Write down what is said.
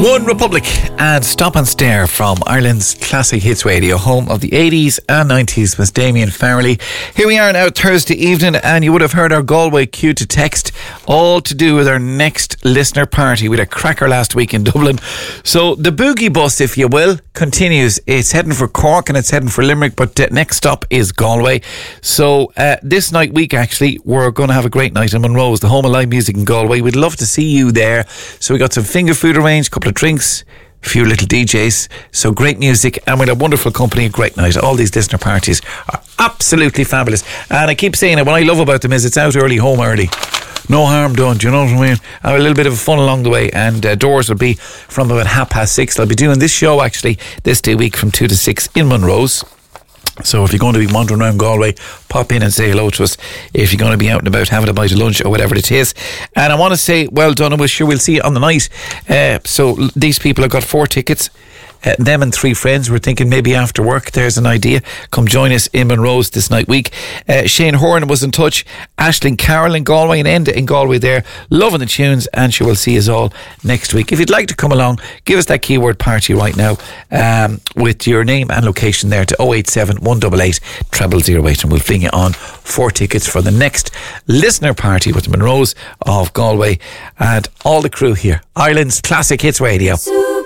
One Republic and Stop and Stare from Ireland's Classic Hits Radio, home of the 80s and 90s, was Damien Farrelly. Here we are now Thursday evening, and you would have heard our Galway cue to text, all to do with our next listener party. We had a cracker last week in Dublin. So the boogie bus, if you will, continues. It's heading for Cork and it's heading for Limerick, but next stop is Galway. So this week actually, we're going to have a great night in Monroe's, the home of live music in Galway. We'd love to see you there. So we got some finger food arranged, a couple of drinks, a few little DJs, so great music, and with a wonderful company, a great night. All these listener parties are absolutely fabulous, and I keep saying it, what I love about them is it's out early, home early, no harm done, do you know what I mean? I have a little bit of fun along the way, and doors will be from about 6:30. I'll be doing this show actually this day week from 2 to 6 in Monroe's. So if you're going to be wandering around Galway, pop in and say hello to us. If you're going to be out and about having a bite of lunch or whatever it is. And I want to say well done, and we're sure we'll see you on the night. So these people have got 4 tickets. Them and 3 friends were thinking maybe after work, there's an idea, come join us in Monroe's this night week. Shane Horan was in touch, Aisling Carroll in Galway and Enda in Galway there, loving the tunes, and she will see us all next week. If you'd like to come along, give us that keyword party right now with your name and location there to 087 188 0008, and we'll fling you on 4 tickets for the next listener party with the Monroe's of Galway and all the crew here. Ireland's Classic Hits Radio.